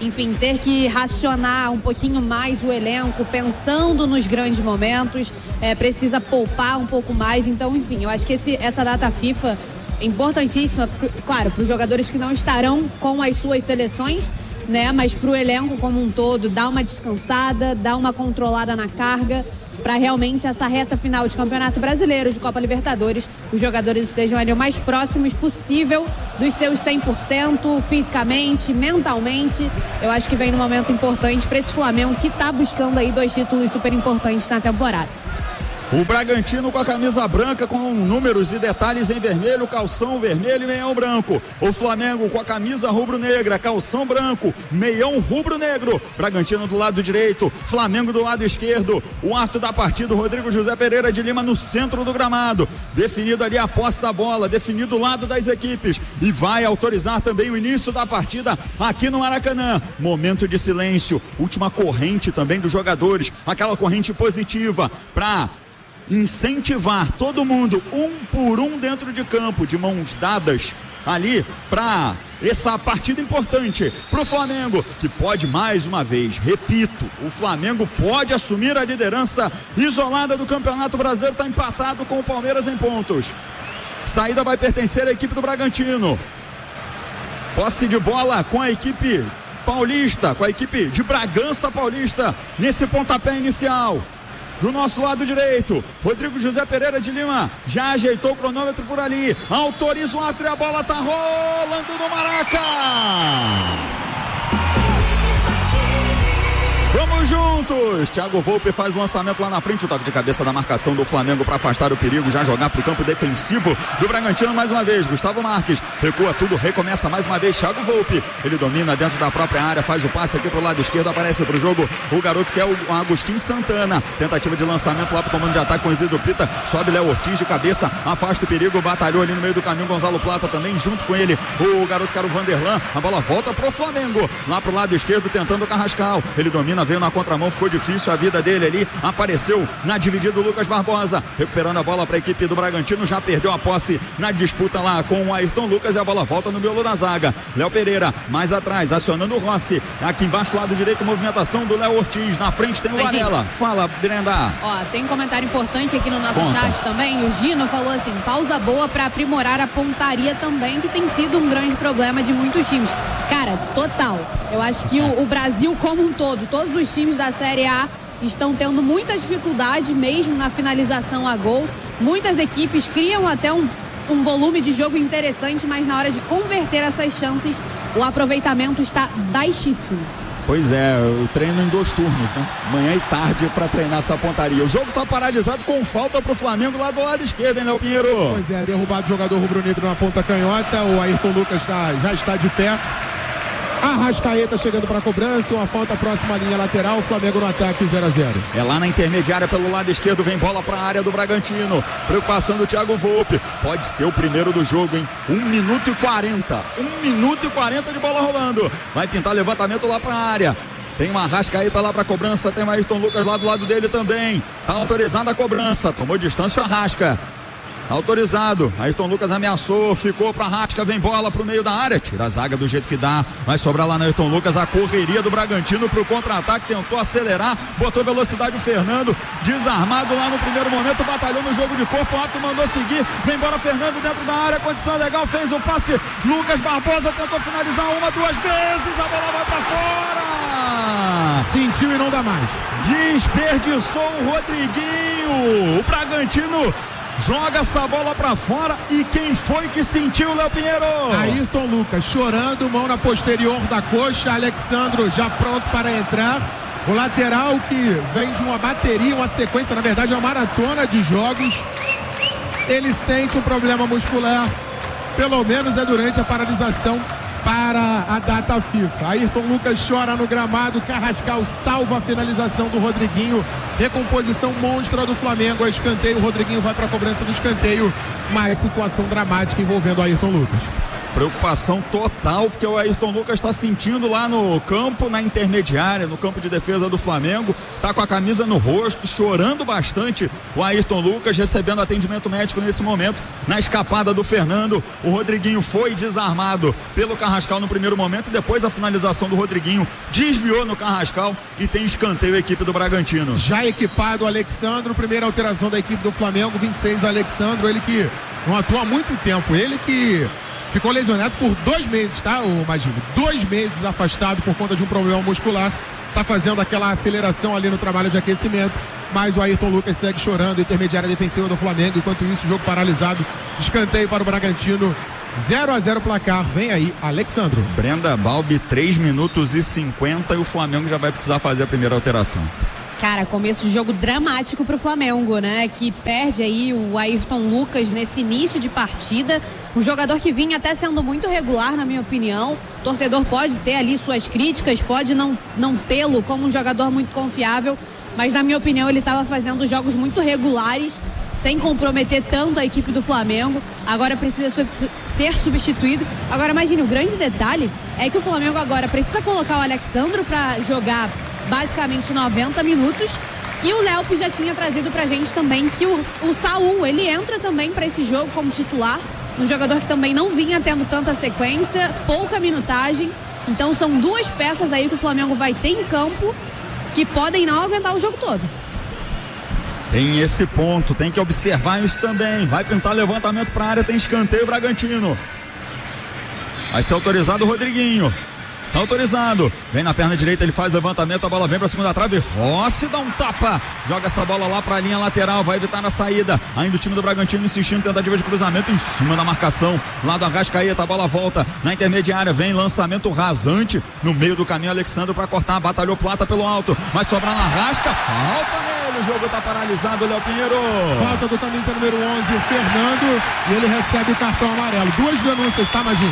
enfim, ter que racionar um pouquinho mais o elenco, pensando nos grandes momentos, precisa poupar um pouco mais. Então, enfim, eu acho que essa data FIFA é importantíssima, claro, para os jogadores que não estarão com as suas seleções, né? Mas para o elenco como um todo, dar uma descansada, dar uma controlada na carga, para realmente essa reta final de Campeonato Brasileiro, de Copa Libertadores, os jogadores estejam ali o mais próximos possível dos seus 100%, fisicamente, mentalmente. Eu acho que vem num momento importante para esse Flamengo que está buscando aí 2 títulos super importantes na temporada. O Bragantino com a camisa branca com números e detalhes em vermelho, calção vermelho e meião branco. O Flamengo com a camisa rubro-negra, calção branco, meião rubro-negro. Bragantino do lado direito, Flamengo do lado esquerdo. O ato da partida, Rodrigo José Pereira de Lima no centro do gramado. Definido ali a posse da bola, definido o lado das equipes. E vai autorizar também o início da partida aqui no Maracanã. Momento de silêncio, última corrente também dos jogadores, aquela corrente positiva para incentivar todo mundo, um por um dentro de campo, de mãos dadas ali para essa partida importante para o Flamengo, que pode mais uma vez, repito, o Flamengo pode assumir a liderança isolada do Campeonato Brasileiro, está empatado com o Palmeiras em pontos. Saída vai pertencer à equipe do Bragantino. Posse de bola com a equipe paulista, com a equipe de Bragança Paulista nesse pontapé inicial. Do nosso lado direito, Rodrigo José Pereira de Lima já ajeitou o cronômetro por ali, autoriza o árbitro e a bola tá rolando no Maraca. Vamos juntos! Thiago Volpe faz o lançamento lá na frente, o toque de cabeça da marcação do Flamengo para afastar o perigo, já jogar para o campo defensivo do Bragantino mais uma vez. Gustavo Marques recua tudo, recomeça mais uma vez. Thiago Volpe, ele domina dentro da própria área, faz o passe aqui pro lado esquerdo, aparece pro jogo o garoto que é o Agostinho Santana. Tentativa de lançamento lá pro comando de ataque com o Isidro Pita, sobe Léo Ortiz de cabeça, afasta o perigo, batalhou ali no meio do caminho Gonzalo Plata também, junto com ele o garoto que era o Vanderlan. A bola volta pro Flamengo, lá pro lado esquerdo tentando o Carrascal, ele domina, veio na contramão, ficou difícil a vida dele ali, apareceu na dividida o Lucas Barbosa, recuperando a bola para a equipe do Bragantino, já perdeu a posse na disputa lá com o Ayrton Lucas e a bola volta no miolo da zaga. Léo Pereira, mais atrás, acionando o Rossi, aqui embaixo, lado direito, movimentação do Léo Ortiz, na frente tem o Varela. Fala, Brenda. Ó, tem um comentário importante aqui no nosso chat também, o Gino falou assim, pausa boa para aprimorar a pontaria também, que tem sido um grande problema de muitos times. Cara, total, eu acho que o Brasil como um todo, todos os times da Série A estão tendo muita dificuldade mesmo na finalização a gol. Muitas equipes criam até um volume de jogo interessante, mas na hora de converter essas chances, o aproveitamento está baixíssimo. Pois é, o treino em 2 turnos, né? Manhã e tarde para treinar essa pontaria. O jogo tá paralisado com falta pro Flamengo lá do lado esquerdo, hein, Léo Pinheiro? Pois é, derrubado o jogador rubro-negro na ponta canhota, o Ayrton Lucas já está de pé. Arrascaeta chegando para a cobrança, uma falta próxima à linha lateral, o Flamengo no ataque 0-0. É lá na intermediária pelo lado esquerdo, vem bola para a área do Bragantino, preocupação do Thiago Volpe, pode ser o primeiro do jogo, hein? 1 minuto e 40, 1 minuto e 40 de bola rolando, vai pintar levantamento lá para a área. Tem uma Arrascaeta lá para cobrança, tem o Ayrton Lucas lá do lado dele também, tá autorizada a cobrança, tomou distância o Arrasca. Autorizado, Ayrton Lucas ameaçou, ficou pra Arrasca, vem bola pro meio da área, tira a zaga do jeito que dá, vai sobrar lá no Ayrton Lucas, a correria do Bragantino pro contra-ataque, tentou acelerar, botou velocidade o Fernando, desarmado lá no primeiro momento, batalhou no jogo de corpo, o árbitro mandou seguir, vem embora Fernando dentro da área, condição legal, fez o passe, Lucas Barbosa tentou finalizar 1, 2 vezes, a bola vai pra fora! Sentiu e não dá mais. Desperdiçou o Rodriguinho, o Bragantino joga essa bola pra fora e quem foi que sentiu, Léo Pinheiro? Ayrton Lucas chorando, mão na posterior da coxa, Alexandro já pronto para entrar. O lateral que vem de uma bateria, uma sequência, na verdade uma maratona de jogos. Ele sente um problema muscular, pelo menos é durante a paralisação para a data FIFA. Ayrton Lucas chora no gramado, Carrascal salva a finalização do Rodriguinho, recomposição monstra do Flamengo, a escanteio, o Rodriguinho vai para a cobrança do escanteio, mas situação dramática envolvendo Ayrton Lucas. Preocupação total, porque o Ayrton Lucas está sentindo lá no campo, na intermediária, no campo de defesa do Flamengo, tá com a camisa no rosto, chorando bastante o Ayrton Lucas, recebendo atendimento médico nesse momento, na escapada do Fernando. O Rodriguinho foi desarmado pelo Carrascal no primeiro momento, e depois a finalização do Rodriguinho desviou no Carrascal e tem escanteio a equipe do Bragantino. Já equipado o Alexandro, primeira alteração da equipe do Flamengo, 26 Alexandro, ele que não atua há muito tempo, ele que ficou lesionado por 2 meses, tá, o Magino? 2 meses afastado por conta de um problema muscular. Tá fazendo aquela aceleração ali no trabalho de aquecimento. Mas o Ayrton Lucas segue chorando, intermediária defensiva do Flamengo. Enquanto isso, o jogo paralisado. Escanteio para o Bragantino. 0-0 placar. Vem aí, Alexandro. Brenda Balbi, 3 minutos e 50 e o Flamengo já vai precisar fazer a primeira alteração. Cara, começo de jogo dramático pro Flamengo, né? Que perde aí o Ayrton Lucas nesse início de partida. Um jogador que vinha até sendo muito regular, na minha opinião. O torcedor pode ter ali suas críticas, pode não tê-lo como um jogador muito confiável. Mas, na minha opinião, ele estava fazendo jogos muito regulares, sem comprometer tanto a equipe do Flamengo. Agora precisa ser substituído. Agora, imagine, o grande detalhe é que o Flamengo agora precisa colocar o Alexandro para jogar basicamente 90 minutos, e o Léo já tinha trazido pra gente também que o Saul, ele entra também para esse jogo como titular, um jogador que também não vinha tendo tanta sequência, pouca minutagem. Então são 2 peças aí que o Flamengo vai ter em campo que podem não aguentar o jogo todo. Tem esse ponto, tem que observar isso também. Vai pintar levantamento pra área, tem escanteio Bragantino. Vai ser autorizado o Rodriguinho. Tá autorizado, vem na perna direita, ele faz levantamento, a bola vem pra segunda trave, Rossi dá um tapa, joga essa bola lá pra linha lateral, vai evitar a saída, ainda o time do Bragantino insistindo, tentativa de cruzamento em cima da marcação, lá do Arrascaeta, a bola volta na intermediária, vem lançamento rasante, no meio do caminho, Alexandre pra cortar, batalhou Plata pelo alto, vai sobrar na rasca, falta nele, o jogo tá paralisado, Léo Pinheiro. Falta do camisa número 11, o Fernando, e ele recebe o cartão amarelo. 2 denúncias, tá, Magino?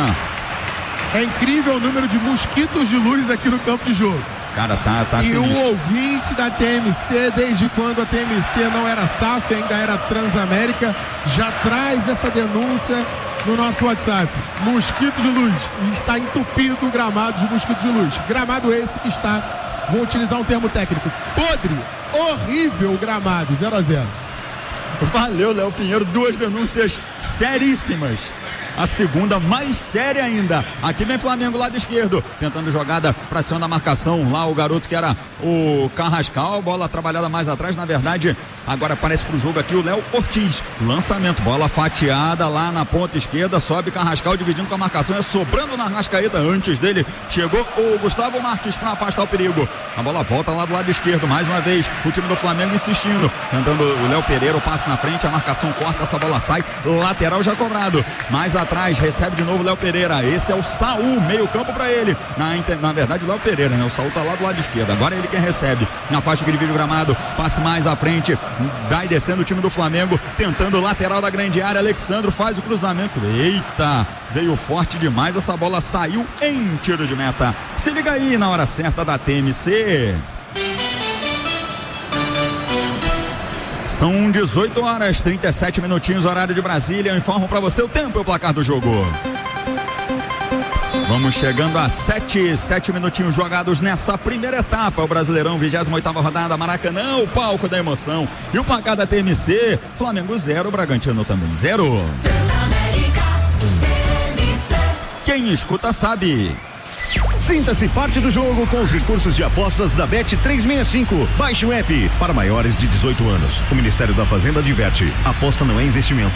É incrível o número de mosquitos de luz aqui no campo de jogo. Cara, tá. E o ouvinte da TMC, desde quando a TMC não era SAF, ainda era Transamérica, já traz essa denúncia no nosso WhatsApp. Mosquito de luz. E está entupido o gramado de mosquito de luz. Gramado esse que está, vou utilizar um termo técnico, podre, horrível o gramado, 0-0. Valeu, Léo Pinheiro, 2 denúncias seríssimas. A segunda mais séria ainda. Aqui vem Flamengo, lado esquerdo, tentando jogada pra cima da marcação. Lá o garoto que era o Carrascal, bola trabalhada mais atrás, na verdade agora aparece pro jogo aqui o Léo Ortiz. Lançamento, bola fatiada lá na ponta esquerda, sobe Carrascal dividindo com a marcação, é sobrando na Arrascaeta. Antes dele chegou o Gustavo Marques para afastar o perigo. A bola volta lá do lado esquerdo, mais uma vez o time do Flamengo insistindo, tentando o Léo Pereira, o passe na frente, a marcação corta, essa bola sai, lateral já cobrado, mais atrás, recebe de novo o Léo Pereira, esse é o Saul, meio campo pra ele, na verdade o Léo Pereira, né? O Saul tá lá do lado esquerdo, agora é ele quem recebe, na faixa que divide o gramado, passe mais à frente, vai descendo o time do Flamengo, tentando o lateral da grande área, Alexandro faz o cruzamento, eita, veio forte demais, essa bola saiu em tiro de meta. Se liga aí na hora certa da TMC. São 18 horas, 37 minutinhos, horário de Brasília. Eu informo pra você o tempo e o placar do jogo. Vamos chegando a 7 minutinhos jogados nessa primeira etapa. O Brasileirão, 28ª rodada, Maracanã, o palco da emoção. E o placar da TMC, Flamengo 0, Bragantino também 0. Quem escuta sabe. Sinta-se parte do jogo com os recursos de apostas da Bet365. Baixe o app. Para maiores de 18 anos. O Ministério da Fazenda adverte: aposta não é investimento.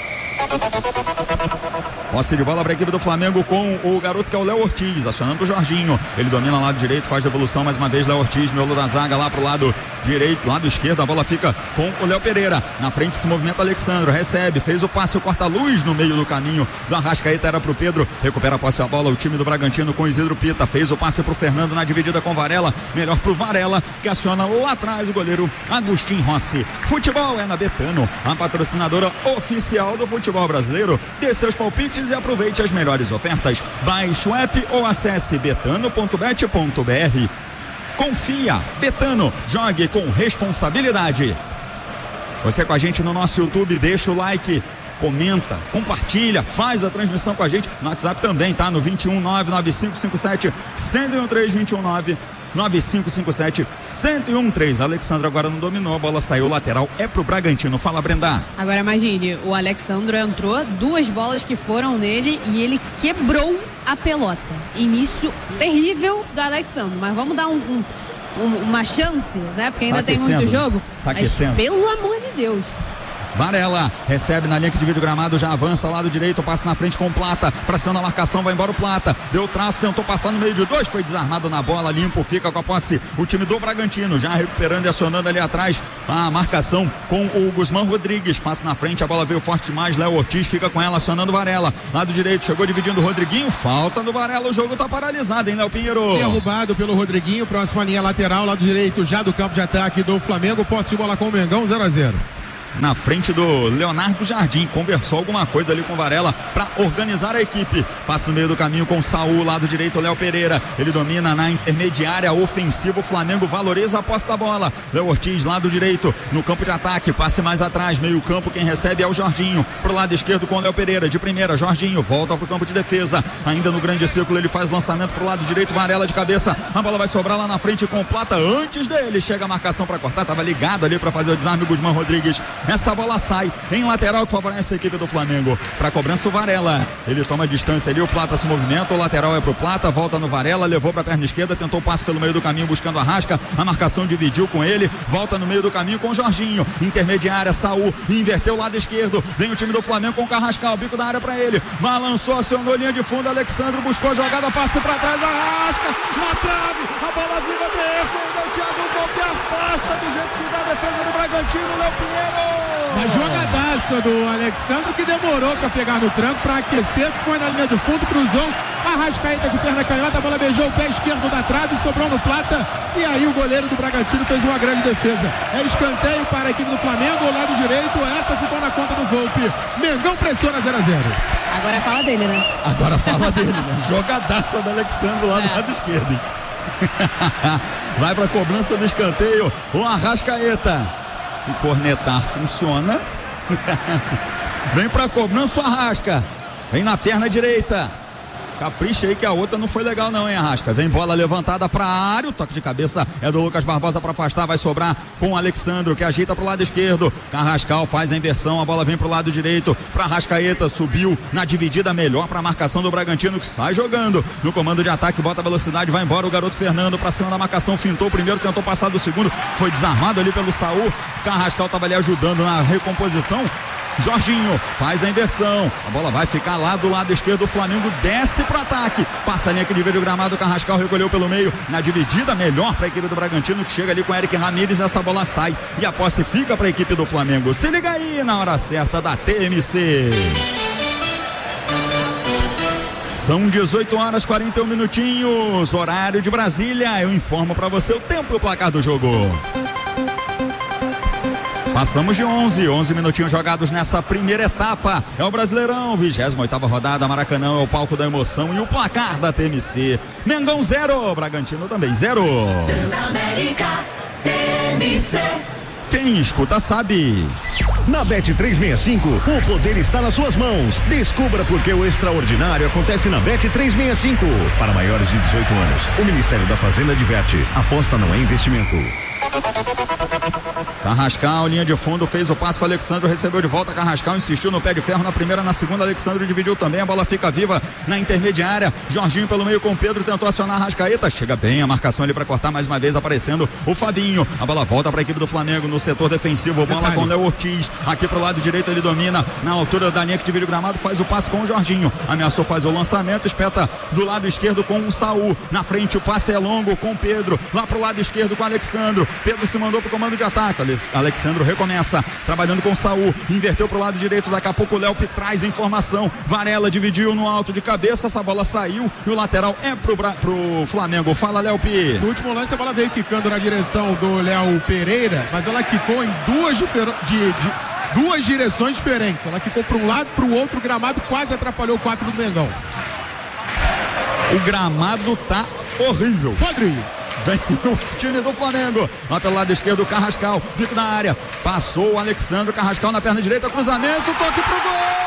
Posse de bola para a equipe do Flamengo com o garoto que é o Léo Ortiz, acionando o Jorginho. Ele domina lado direito, faz devolução mais uma vez. Léo Ortiz, miolo da zaga lá pro lado direito, lado esquerdo. A bola fica com o Léo Pereira. Na frente se movimenta Alexandro, recebe, fez o passe, o corta-luz no meio do caminho do Arrascaeta, era pro Pedro. Recupera a posse a bola o time do Bragantino com Isidro Pita. Fez o passe pro Fernando na dividida com Varela. Melhor pro Varela, que aciona lá atrás o goleiro Agustin Rossi. Futebol é na Betano, a patrocinadora oficial do futebol brasileiro. Dê seus palpites e aproveite as melhores ofertas. Baixe o app ou acesse betano.bet.br. Confia, Betano, jogue com responsabilidade. Você com a gente no nosso YouTube, deixa o like, comenta, compartilha, faz a transmissão com a gente. No WhatsApp também, tá? No 2199557-1013, 2199557-1013. Alexandre agora não dominou, a bola saiu lateral, é pro Bragantino. Fala, Brenda. Agora imagine, o Alexandre entrou, 2 bolas que foram nele e ele quebrou a pelota. Início terrível do Alexandre, mas vamos dar uma chance, né? Porque ainda tem muito jogo. Tá aquecendo. Mas, pelo amor de Deus. Varela recebe na linha que divide o gramado, já avança lado direito, passa na frente com o Plata, pra cima da marcação, vai embora o Plata, deu traço, tentou passar no meio de 2, foi desarmado na bola, limpo, fica com a posse o time do Bragantino, já recuperando e acionando ali atrás a marcação com o Guzmán Rodrigues, passa na frente, a bola veio forte demais, Léo Ortiz fica com ela, acionando o Varela, lado direito, chegou dividindo o Rodriguinho, falta do Varela, o jogo tá paralisado, hein, Léo Pinheiro? Derrubado pelo Rodriguinho, próxima linha lateral, lado direito já do campo de ataque do Flamengo, posse de bola com o Mengão, 0-0. Na frente do Leonardo Jardim, conversou alguma coisa ali com o Varela para organizar a equipe, passa no meio do caminho com o Saul, lado direito Léo Pereira, ele domina na intermediária ofensiva, o Flamengo valoriza a posse da bola, Léo Ortiz, lado direito, no campo de ataque, passe mais atrás, meio campo, quem recebe é o Jorginho, pro lado esquerdo com o Léo Pereira, de primeira, Jorginho, volta pro campo de defesa, ainda no grande círculo, ele faz lançamento pro lado direito, Varela de cabeça, a bola vai sobrar lá na frente com o Plata, antes dele, chega a marcação para cortar, tava ligado ali para fazer o desarme, Guzmán Rodrigues. Essa bola sai em lateral que favorece a equipe do Flamengo. Para cobrança o Varela. Ele toma a distância ali, o Plata se movimenta, o lateral é pro Plata, volta no Varela, levou para a perna esquerda, tentou o passe pelo meio do caminho buscando a Rasca. A marcação dividiu com ele, volta no meio do caminho com o Jorginho. Intermediária, Saul, inverteu o lado esquerdo. Vem o time do Flamengo com o Carrascal, bico da área para ele. Balançou, acionou linha de fundo, Alexandre buscou a jogada, passe para trás, a Rasca na trave, a bola viva defendeu o Thiago Volpe, afasta do jeito que dá a defesa do Bragantino, Léo Pinheiro. Uma jogadaça do Alexandre que demorou para pegar no tranco, para aquecer, foi na linha de fundo, cruzou, Arrascaeta de perna canhota, a bola beijou o pé esquerdo da trave, sobrou no Plata, e aí o goleiro do Bragantino fez uma grande defesa. É escanteio para a equipe do Flamengo, o lado direito, essa ficou na conta do Volpe. Mengão pressiona 0-0. Agora fala dele, né? Agora fala dele, né? Jogadaça do Alexandre lá do lado esquerdo, hein? Vai pra cobrança do escanteio, o Arrascaeta. Se cornetar funciona. Vem pra cobrança o Arrasca. Vem na perna direita. Capricha aí que a outra não foi legal não, hein, Arrasca. Vem bola levantada pra área, o toque de cabeça é do Lucas Barbosa pra afastar, vai sobrar com o Alexandre, que ajeita pro lado esquerdo. Carrascal faz a inversão, a bola vem pro lado direito, pra Arrascaeta, subiu na dividida melhor pra marcação do Bragantino, que sai jogando no comando de ataque, bota a velocidade, vai embora o garoto Fernando pra cima da marcação, fintou o primeiro, tentou passar do segundo, foi desarmado ali pelo Saul. Carrascal tava ali ajudando na recomposição. Jorginho faz a inversão, a bola vai ficar lá do lado esquerdo, o Flamengo desce pro ataque, passa a linha que divide o gramado, o Carrascal recolheu pelo meio, na dividida melhor para a equipe do Bragantino, que chega ali com Eric Ramírez, essa bola sai e a posse fica para a equipe do Flamengo. Se liga aí na hora certa da TMC. São 18 horas 41 minutinhos, horário de Brasília. Eu informo para você o tempo e o placar do jogo. Passamos de 11 minutinhos jogados nessa primeira etapa. É o Brasileirão, 28ª rodada, Maracanã é o palco da emoção e o placar da TMC. Mengão 0, Bragantino também 0. Transamérica, TMC. Quem escuta sabe. Na Bet365, o poder está nas suas mãos. Descubra por que o extraordinário acontece na Bet365. Para maiores de 18 anos, o Ministério da Fazenda adverte: aposta não é investimento. Carrascal, linha de fundo, fez o passe com o Alexandre, recebeu de volta, Carrascal insistiu no pé de ferro na primeira, na segunda, Alexandre dividiu também, a bola fica viva na intermediária, Jorginho pelo meio com o Pedro, tentou acionar a Arrascaeta, chega bem a marcação ali para cortar, mais uma vez aparecendo o Fabinho, a bola volta para a equipe do Flamengo no setor defensivo, bola com o Léo Ortiz, aqui pro lado direito ele domina, na altura da linha que divide o gramado, faz o passe com o Jorginho, ameaçou fazer o lançamento, espeta do lado esquerdo com o Saul, na frente o passe é longo com o Pedro, lá pro lado esquerdo com o Alexandre, Pedro se mandou pro comando de ataque, Alexandre recomeça, trabalhando com o Saul, inverteu pro lado direito, daqui a pouco o Léo traz informação, Varela dividiu no alto de cabeça, essa bola saiu e o lateral é pro Flamengo. Fala, Léo Pi. No último lance a bola veio quicando na direção do Léo Pereira, mas ela quicou em duas direções diferentes, ela quicou para um lado, para o outro, o gramado quase atrapalhou o 4 do Mengão. O gramado tá horrível. Rodrigo. Vem o time do Flamengo. Lá pelo lado esquerdo, o Carrascal. Bico na área. Passou o Alexandre. Carrascal na perna direita. Cruzamento. Toque pro gol.